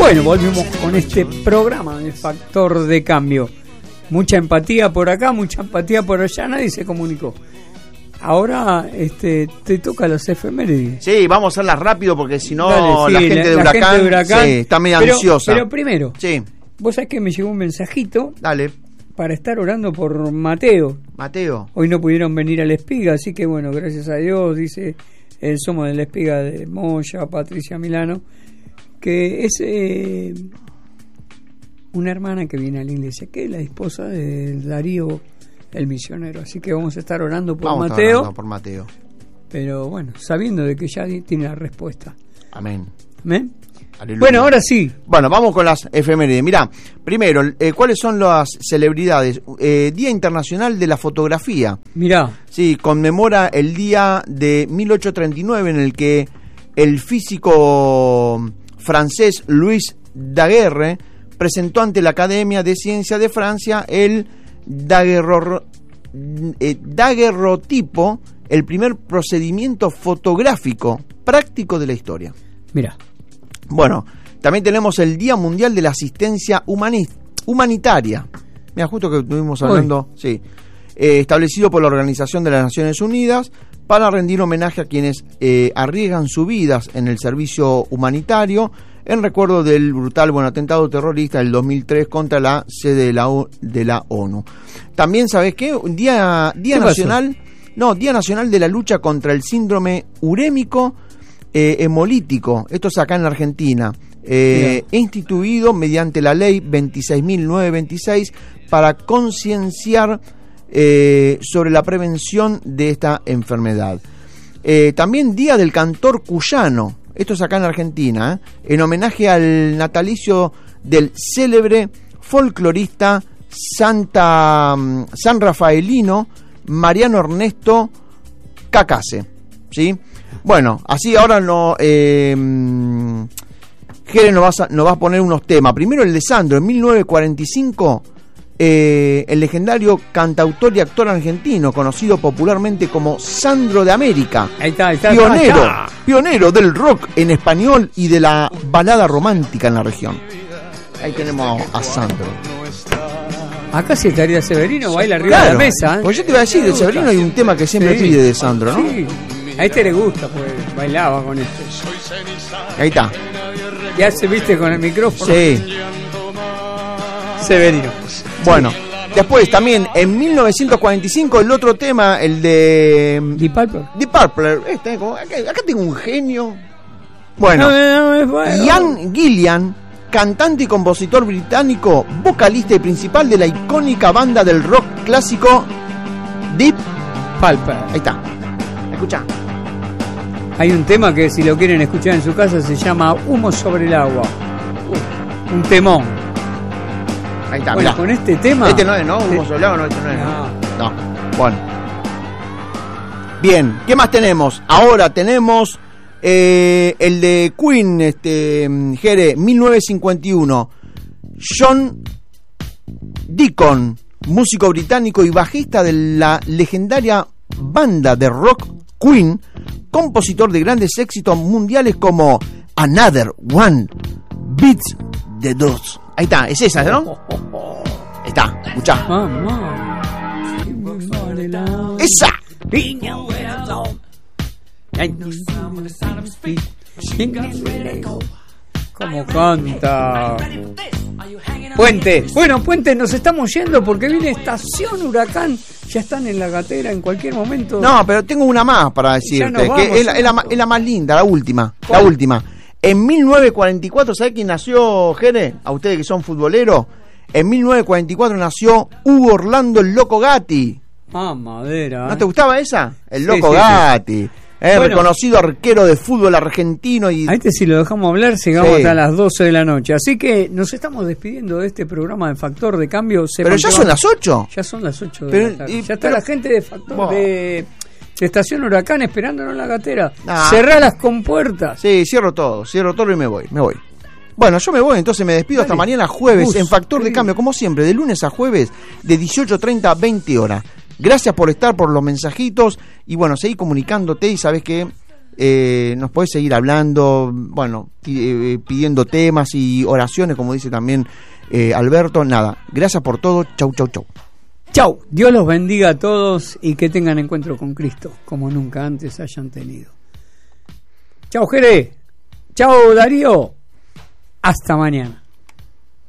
Bueno, volvimos con este programa de Factor de Cambio. Mucha empatía por acá, mucha empatía por allá, nadie se comunicó. Ahora te toca las efemérides. Sí, vamos a hacerlas rápido porque si no Dale, sí, la gente de Huracán sí, está medio ansiosa. Pero primero, sí. Vos sabés que me llegó un mensajito. Dale. Para estar orando por Mateo. Mateo. Hoy no pudieron venir a la Espiga, así que bueno, gracias a Dios, dice, somos de la Espiga de Moya, Patricia Milano, que es una hermana que viene a la iglesia, que es la esposa de Darío el misionero, así que vamos a estar orando por Mateo. Orando por Mateo. Pero bueno, sabiendo de que ya tiene la respuesta. Amén. ¿Amén? Aleluya. Bueno, ahora sí. Bueno, vamos con las efemérides. Mirá, primero, ¿cuáles son las celebridades? Día Internacional de la Fotografía. Mirá. Sí, conmemora el día de 1839 en el que el físico francés Louis Daguerre presentó ante la Academia de Ciencias de Francia el daguerrotipo, el primer procedimiento fotográfico práctico de la historia. Mirá. Bueno, también tenemos el Día Mundial de la Asistencia Humanitaria. Mira, justo que estuvimos hablando, sí. Establecido por la Organización de las Naciones Unidas para rendir homenaje a quienes arriesgan sus vidas en el servicio humanitario en recuerdo del brutal atentado terrorista del 2003 contra la sede de la ONU. También, ¿sabes qué? Día Nacional, Día Nacional de la Lucha contra el Síndrome Urémico Hemolítico. Esto es acá en la Argentina. Instituido mediante la ley 26.926 para concienciar sobre la prevención de esta enfermedad. También Día del Cantor Cuyano. Esto es acá en Argentina, en homenaje al natalicio del célebre folclorista San Rafaelino Mariano Ernesto Cacase, ¿sí? Bueno, así ahora Jere nos va a poner unos temas. Primero el de Sandro, en 1945, el legendario cantautor y actor argentino, conocido popularmente como Sandro de América. Ahí está. Pionero del rock en español y de la balada romántica en la región. Ahí tenemos a Sandro. Acá sí estaría Severino, baila arriba de la mesa. Pues yo te iba a decir, de Severino hay un tema que siempre pide de Sandro, ¿no? Sí. A este le gusta, pues bailaba con este. Ahí está. Ya se viste con el micrófono. Sí. Severino. Bueno, después también en 1945 el otro tema, el de Deep Purple. Acá tengo un genio. Bueno, Ian Gillan, cantante y compositor británico, vocalista y principal de la icónica banda del rock clásico Deep Purple. Ahí está. Escucha. Hay un tema que si lo quieren escuchar en su casa se llama Humo sobre el agua. Un temón. Ahí está, bueno, mirá. Con este tema. Este no es, ¿no? Humo sobre el agua, no, este no es. No. Bueno. Bien, ¿qué más tenemos? Ahora tenemos el de Queen, Jere, 1951. John Deacon, músico británico y bajista de la legendaria banda de rock Queen, compositor de grandes éxitos mundiales como Another One Beats the Dust. Ahí está, es esa, ¿no? Ahí está, escuchá. ¡Esa! ¿Cómo canta? Puente. Bueno, Puente, nos estamos yendo porque viene Estación Huracán. Ya están en la gatera en cualquier momento. No, pero tengo una más para decirte, que es la más linda, la última. ¿Cuál? La última. En 1944, ¿sabés quién nació, Jere? A ustedes que son futboleros. En 1944 nació Hugo Orlando el Loco Gatti. Madera. ¿No te gustaba esa? El Loco Gatti. Sí. Reconocido arquero de fútbol argentino. Y... A este si lo dejamos hablar, llegamos hasta las 12 de la noche. Así que nos estamos despidiendo de este programa de Factor de Cambio. Pero ya son las 8. Ya son las 8 de la tarde. Ya está la gente de Factor de Estación Huracán esperándonos en la gatera. Cerrá las compuertas. Sí, cierro todo y me voy. Bueno, yo me voy, entonces me despido. Dale. Hasta mañana jueves en Factor de Cambio, como siempre, de lunes a jueves, de 18:30 a 20 horas. Gracias por estar, por los mensajitos y bueno, seguí comunicándote y sabes que nos podés seguir hablando, bueno, pidiendo temas y oraciones, como dice también Alberto. Nada, gracias por todo. Chau, chau, chau. Chau, Dios los bendiga a todos y que tengan encuentro con Cristo como nunca antes hayan tenido. Chau, Jere. Chau, Darío. Hasta mañana.